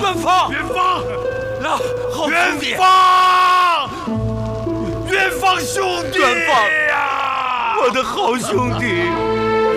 元芳， 元芳， 那好兄弟， 元芳兄弟， 元芳呀， 我的好兄弟。